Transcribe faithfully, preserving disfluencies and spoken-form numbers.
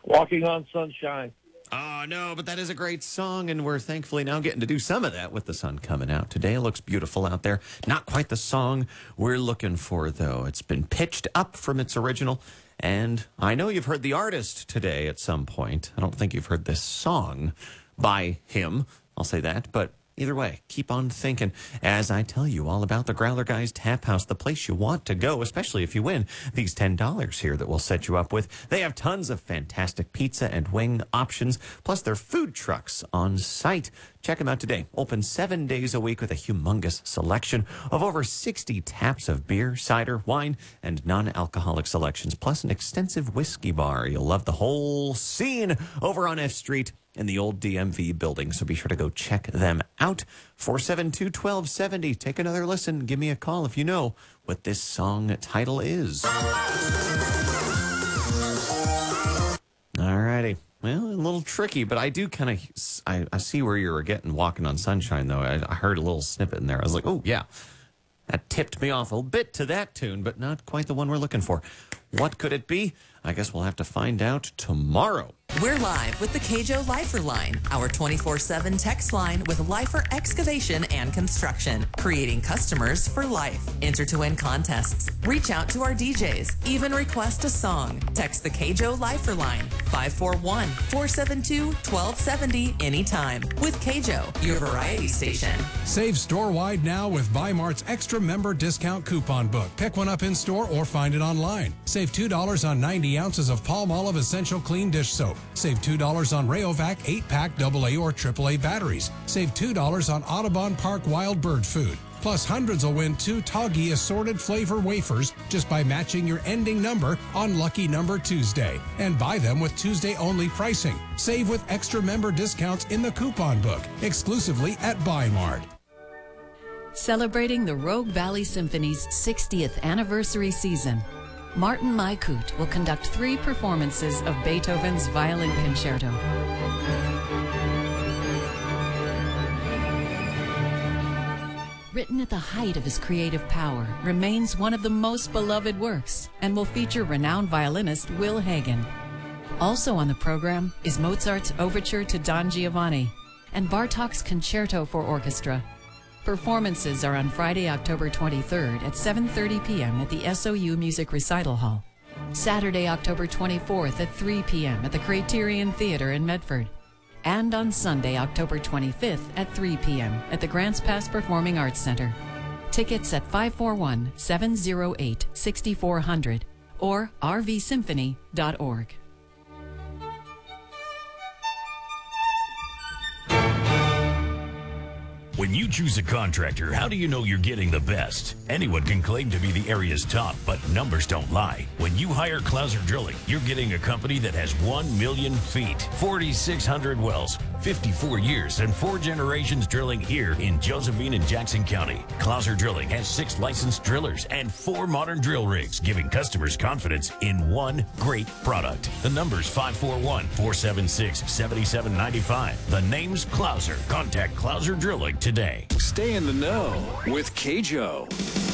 Walking on Sunshine. Oh, no, but that is a great song, and we're thankfully now getting to do some of that with the sun coming out today. It looks beautiful out there. Not quite the song we're looking for, though. It's been pitched up from its original, and I know you've heard the artist today at some point. I don't think you've heard this song by him. I'll say that, but either way, keep on thinking as I tell you all about the Growler Guys Tap House, the place you want to go, especially if you win these ten dollars here that we'll set you up with. They have tons of fantastic pizza and wing options, plus their food trucks on site. Check them out today. Open seven days a week with a humongous selection of over sixty taps of beer, cider, wine, and non-alcoholic selections, plus an extensive whiskey bar. You'll love the whole scene over on F Street in the old D M V building, so be sure to go check them out. four seven two, one two seven zero. Take another listen. Give me a call if you know what this song title is. All righty. Well, a little tricky, but I do kind of, I, I see where you were getting Walking on Sunshine, though. I, I heard a little snippet in there. I was like, oh, yeah. That tipped me off a bit to that tune, but not quite the one we're looking for. What could it be? I guess we'll have to find out tomorrow. We're live with the K J O Lifer Line, our twenty-four seven text line with Lifer Excavation and Construction, creating customers for life. Enter to win contests. Reach out to our D Js. Even request a song. Text the K J O Lifer Line, five four one, four seven two, one two seven zero anytime. With K J O, your variety station. Save store-wide now with Bi-Mart's Extra Member Discount Coupon Book. Pick one up in store or find it online. Save two dollars on ninety ounces of Palmolive Essential Clean Dish Soap. Save two dollars on Rayovac eight pack double A or triple A batteries. Save two dollars on Audubon Park Wild Bird Food. Plus, hundreds will win two Toggy assorted flavor wafers just by matching your ending number on Lucky Number Tuesday. And buy them with Tuesday-only pricing. Save with extra member discounts in the coupon book, exclusively at Bi-Mart. Celebrating the Rogue Valley Symphony's sixtieth anniversary season, Martin Maikut will conduct three performances of Beethoven's Violin Concerto. Written at the height of his creative power, remains one of the most beloved works and will feature renowned violinist Will Hagen. Also on the program is Mozart's Overture to Don Giovanni and Bartók's Concerto for Orchestra. Performances are on Friday, October twenty-third at seven thirty p.m. at the S O U Music Recital Hall. Saturday, October twenty-fourth at three p.m. at the Criterion Theater in Medford. And on Sunday, October twenty-fifth at three p.m. at the Grants Pass Performing Arts Center. Tickets at five four one, seven zero eight, six four zero zero or r v symphony dot org. When you choose a contractor, how do you know you're getting the best? Anyone can claim to be the area's top, but numbers don't lie. When you hire Clouser Drilling, you're getting a company that has one million feet, forty-six hundred wells, fifty-four years, and four generations drilling here in Josephine and Jackson County. Clouser Drilling has six licensed drillers and four modern drill rigs, giving customers confidence in one great product. The number's five four one, four seven six, seven seven nine five. The name's Clouser. Contact Clouser Drilling today. Stay in the know with K J O.